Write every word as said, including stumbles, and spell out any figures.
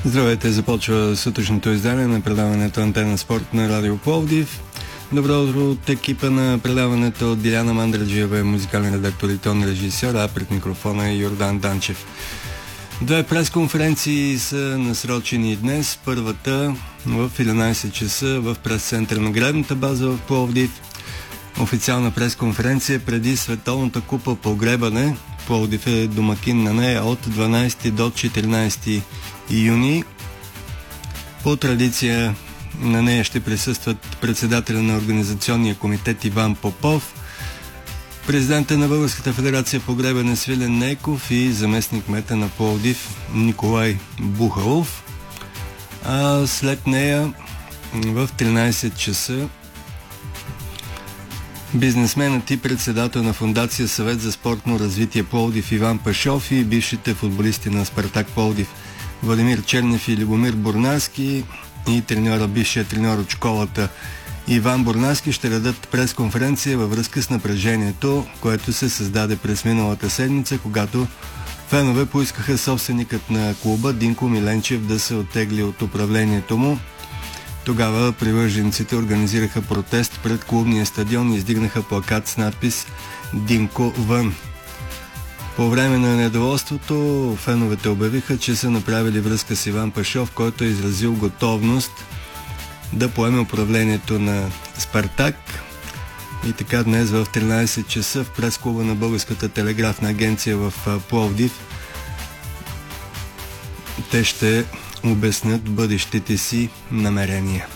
Здравейте, започва сутрешното издание на предаването Антена Спорт на Радио Пловдив. Добро утро от екипа на предаването от Диляна Мандраджиева, музикален редактор и тон режисьор, а пред микрофона е Йордан Данчев. Две пресконференции са насрочени днес. Първата в единайсет часа в прес-център на гребната база в Пловдив. Официална пресконференция преди Световната купа по гребане. Пловдив е домакин на нея от дванайсети до четиринайсети юни. По традиция на нея ще присъстват председателя на Организационния комитет Иван Попов, президента на Българската федерация по гребане Свилен Нейков и заместник кмета на Пловдив Николай Бухалов. А след нея в тринайсет часа бизнесменът и председател на Фондация Съвет за спортно развитие Пловдив Иван Пашов и бившите футболисти на Спартак Пловдив Владимир Чернев и Любомир Бурнаски и треньора, бившия треньор от школата Иван Бурнаски ще дадат пресконференция във връзка с напрежението, което се създаде през миналата седмица, когато фенове поискаха собственикът на клуба Динко Миленчев да се оттегли от управлението му. Тогава привържениците организираха протест пред клубния стадион и издигнаха плакат с надпис «Динко вън». По време на недоволството феновете обявиха, че са направили връзка с Иван Пашов, който е изразил готовност да поеме управлението на Спартак. И така днес в тринайсет часа в прес-клуба на Българската телеграфна агенция в Пловдив те ще обяснят бъдещите си намерения.